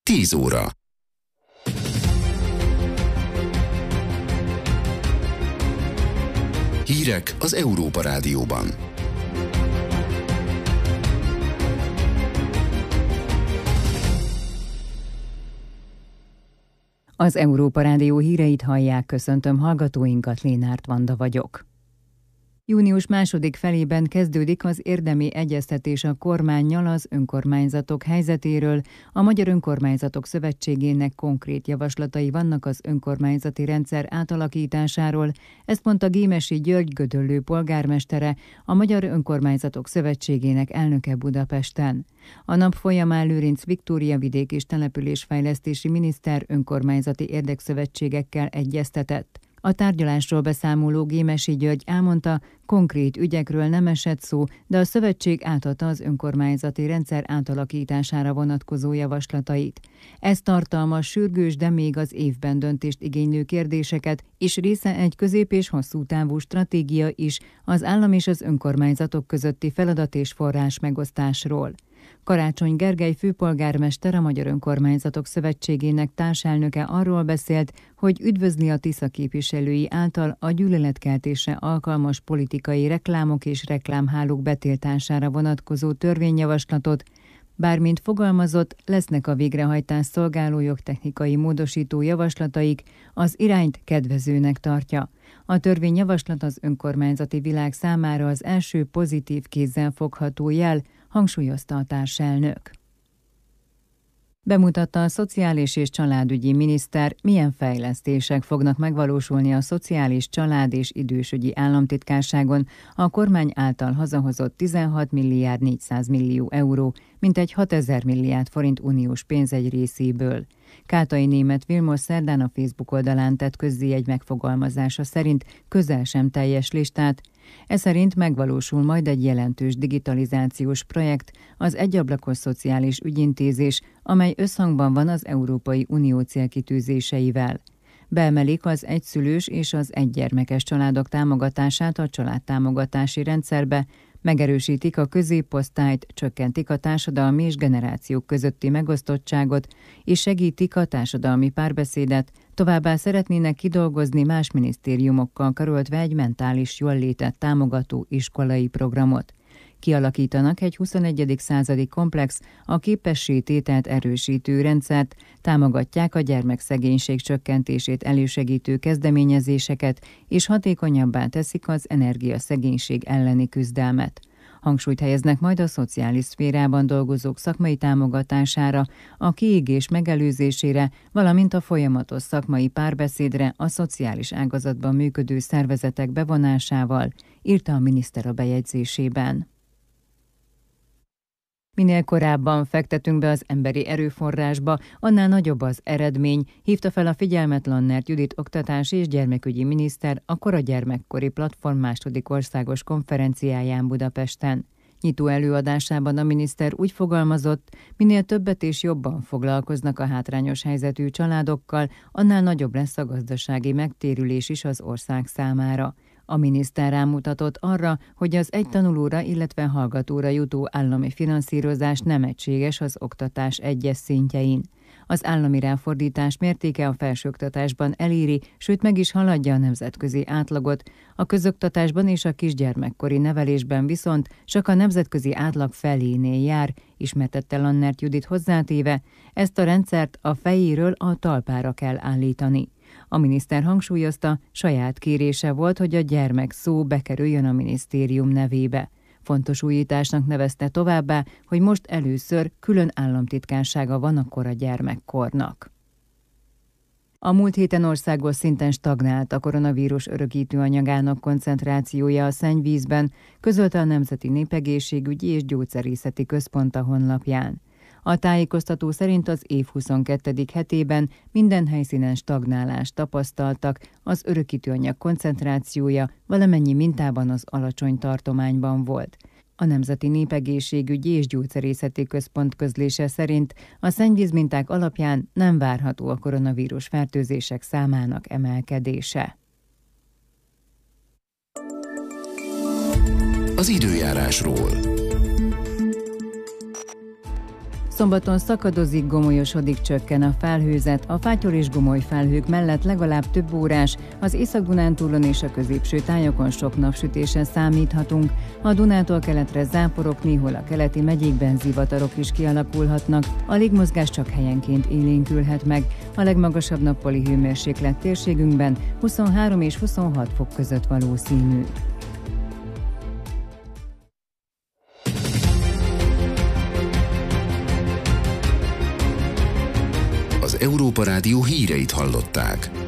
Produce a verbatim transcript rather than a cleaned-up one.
tíz óra. Hírek az Európa Rádióban. Az Európa Rádió híreit hallják, köszöntöm hallgatóinkat, Lénárt Vanda vagyok. Június második felében kezdődik az érdemi egyeztetés a kormánnyal az önkormányzatok helyzetéről. A Magyar Önkormányzatok Szövetségének konkrét javaslatai vannak az önkormányzati rendszer átalakításáról. Ezt mondta Gémesi György Gödöllő polgármestere, a Magyar Önkormányzatok Szövetségének elnöke Budapesten. A nap folyamán Lőrinc Viktória vidék és településfejlesztési miniszter önkormányzati érdekszövetségekkel egyeztetett. A tárgyalásról beszámoló Gémesi György elmondta, konkrét ügyekről nem esett szó, de a szövetség átadta az önkormányzati rendszer átalakítására vonatkozó javaslatait. Ez tartalmaz sürgős, de még az évben döntést igénylő kérdéseket, és része egy közép- és hosszú távú stratégia is az állam és az önkormányzatok közötti feladat és forrás megosztásról. Karácsony Gergely főpolgármester, a Magyar Önkormányzatok Szövetségének társelnöke arról beszélt, hogy üdvözli a Tisza képviselői által a gyűlöletkeltésre alkalmas politikai reklámok és reklámhálók betiltására vonatkozó törvényjavaslatot, bármint fogalmazott, lesznek a végrehajtás szolgáló jogtechnikai módosító javaslataik, az irányt kedvezőnek tartja. A törvényjavaslat az önkormányzati világ számára az első pozitív kézzel fogható jel, hangsúlyozta a társelnök. Bemutatta a Szociális és Családügyi Miniszter, milyen fejlesztések fognak megvalósulni a Szociális Család és Idősügyi Államtitkárságon a kormány által hazahozott tizenhat milliárd négyszáz millió euró, mintegy hatezer milliárd forint uniós pénz egy részéből. Kátai Németh Vilmos szerdán a Facebook oldalán tett közzé egy megfogalmazása szerint közel sem teljes listát. Ez szerint megvalósul majd egy jelentős digitalizációs projekt, az egyablakos szociális ügyintézés, amely összhangban van az Európai Unió célkitűzéseivel. Beemelik az egyszülős és az egygyermekes családok támogatását a családtámogatási rendszerbe, megerősítik a középosztályt, csökkentik a társadalmi és generációk közötti megosztottságot, és segítik a társadalmi párbeszédet, továbbá szeretnének kidolgozni más minisztériumokkal karöltve egy mentális jóllétet támogató iskolai programot. Kialakítanak egy huszonegyedik századi komplex, a képességtételt erősítő rendszert, támogatják a gyermekszegénység csökkentését elősegítő kezdeményezéseket, és hatékonyabbá teszik az energiaszegénység elleni küzdelmet. Hangsúlyt helyeznek majd a szociális szférában dolgozók szakmai támogatására, a kiégés megelőzésére, valamint a folyamatos szakmai párbeszédre a szociális ágazatban működő szervezetek bevonásával, írta a miniszter a bejegyzésében. Minél korábban fektetünk be az emberi erőforrásba, annál nagyobb az eredmény, hívta fel a figyelmet Lannert Judit oktatási és gyermekügyi miniszter a Kora Gyermekkori Platform második országos konferenciáján Budapesten. Nyitó előadásában a miniszter úgy fogalmazott, minél többet és jobban foglalkoznak a hátrányos helyzetű családokkal, annál nagyobb lesz a gazdasági megtérülés is az ország számára. A miniszter rámutatott arra, hogy az egy tanulóra, illetve hallgatóra jutó állami finanszírozás nem egységes az oktatás egyes szintjein. Az állami ráfordítás mértéke a felsőoktatásban eléri, sőt meg is haladja a nemzetközi átlagot, a közoktatásban és a kisgyermekkori nevelésben viszont csak a nemzetközi átlag felénél jár, ismertette Lannert Judit hozzátéve, ezt a rendszert a fejéről a talpára kell állítani. A miniszter hangsúlyozta, saját kérése volt, hogy a gyermek szó bekerüljön a minisztérium nevébe. Fontos újításnak nevezte továbbá, hogy most először külön államtitkársága van a kora gyermekkornak. A múlt héten országos szinten stagnált a koronavírus örökítő anyagának koncentrációja a szennyvízben, közölte a Nemzeti Népegészségügyi és Gyógyszerészeti Központ a honlapján. A tájékoztató szerint az év huszonkettedik hetében minden helyszínen stagnálást tapasztaltak, az örökítőanyag koncentrációja valamennyi mintában az alacsony tartományban volt. A Nemzeti Népegészségügyi és Gyógyszerészeti Központ közlése szerint a szennyvízminták alapján nem várható a koronavírus fertőzések számának emelkedése. Az időjárásról. Szombaton szakadozik, gomolyosodik, csökken a felhőzet, a fátyol és gomoly felhők mellett legalább több órás, az Észak-Dunántúlon és a középső tájakon sok napsütésre számíthatunk. A Dunától keletre záporok, néhol a keleti megyékben zivatarok is kialakulhatnak, a légmozgás csak helyenként élénkülhet meg. A legmagasabb nappali hőmérséklet térségünkben huszonhárom és huszonhat fok között valószínű. Az Európa Rádió híreit hallották.